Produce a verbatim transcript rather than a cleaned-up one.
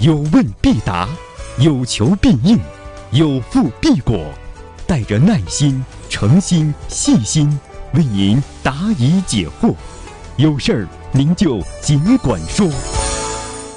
有问必答，有求必应，有付必果，带着耐心、诚心、细心，为您答疑解惑。有事儿您就尽管说。